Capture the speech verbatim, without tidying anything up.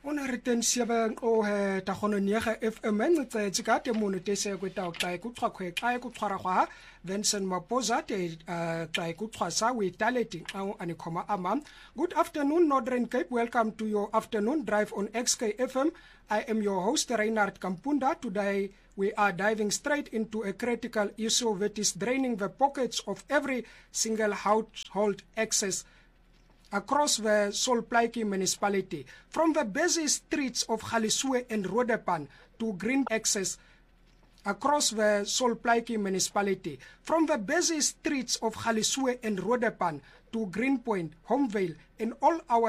Ona reten sewe o he ta gono nege F M tse tsika te mono te se go ta ka ku tshwa khwe ka ku tshwara gwa Vincent Maposa te ta ku tshwa sa we talenti au ani khoma ama. Good afternoon Northern Cape, welcome to your afternoon drive on X K F M. I am your host Reinhard Kampunda. Today we are diving straight into a critical issue that is draining the pockets of every single household access across the Solplaatje municipality, from the busy streets of Galeshewe and Roodepan to green access across the Solplaatje municipality, from the busy streets of Galeshewe and Roodepan to Greenpoint, Homevale, and all our